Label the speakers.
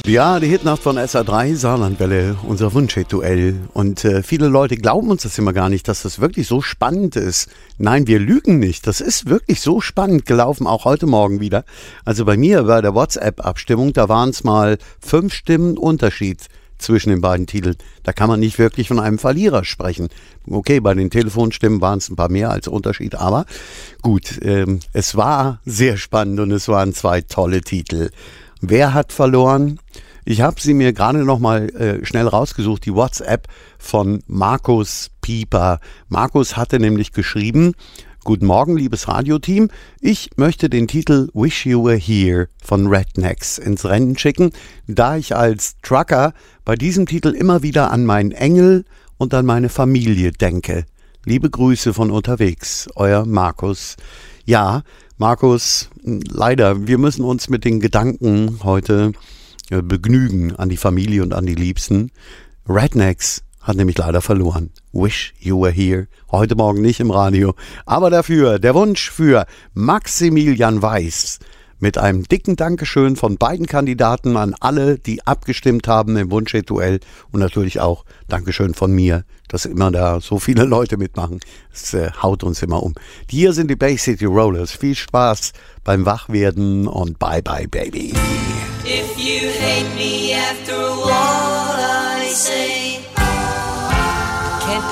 Speaker 1: Ja, die Hitnacht von SA3, Saarlandwelle, unser Wunschhit-Duell. Und viele Leute glauben uns das immer gar nicht, dass das wirklich so spannend ist. Nein, wir lügen nicht. Das ist wirklich so spannend gelaufen, auch heute Morgen wieder. Also bei mir bei der WhatsApp-Abstimmung, da waren es mal 5 Stimmen Unterschied zwischen den beiden Titeln. Da kann man nicht wirklich von einem Verlierer sprechen. Okay, bei den Telefonstimmen waren es ein paar mehr als Unterschied, aber gut, es war sehr spannend und es waren 2 tolle Titel. Wer hat verloren? Ich habe sie mir gerade noch mal schnell rausgesucht, die WhatsApp von Markus Pieper. Markus hatte nämlich geschrieben: Guten Morgen, liebes Radioteam. Ich möchte den Titel Wish You Were Here von Rednecks ins Rennen schicken, da ich als Trucker bei diesem Titel immer wieder an meinen Engel und an meine Familie denke. Liebe Grüße von unterwegs, euer Markus. Ja, Markus, leider, wir müssen uns mit den Gedanken heute begnügen an die Familie und an die Liebsten. Rednecks hat nämlich leider verloren. Wish You Were Here. Heute Morgen nicht im Radio. Aber dafür der Wunsch für Maximilian Weiß. Mit einem dicken Dankeschön von beiden Kandidaten an alle, die abgestimmt haben im Wunschhit-Duell. Und natürlich auch Dankeschön von mir, dass immer da so viele Leute mitmachen. Es haut uns immer um. Hier sind die Bay City Rollers. Viel Spaß beim Wachwerden und bye bye, baby.
Speaker 2: If you hate me after what I say,